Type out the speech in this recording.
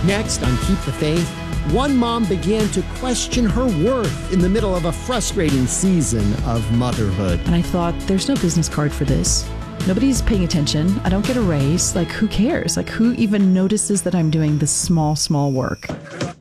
Next on Keep the Faith, one mom began to question her worth in the middle of a frustrating season of motherhood. And I thought, there's no business card for this. Nobody's paying attention. I don't get a raise. Like, who cares? Like, who even notices that I'm doing this small work?